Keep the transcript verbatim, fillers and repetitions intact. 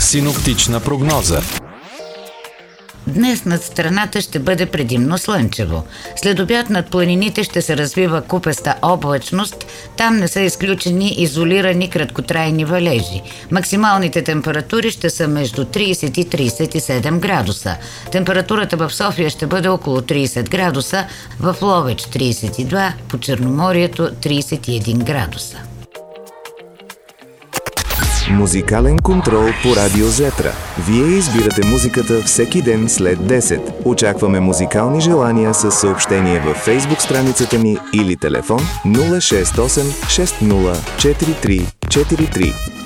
Синоптична прогноза. Днес над страната ще бъде предимно слънчево. След обяд над планините ще се развива купеста облачност. Там не са изключени изолирани краткотрайни валежи. Максималните температури ще са между трийсет и трийсет и седем градуса. Температурата в София ще бъде около трийсет градуса, в Ловеч трийсет и два, по Черноморието трийсет и един градуса. Музикален контрол по Радио Зетра. Вие избирате музиката всеки ден след десет. Очакваме музикални желания с съобщение във Фейсбук страницата ни или телефон нула шест осем шест нула четири три четири три.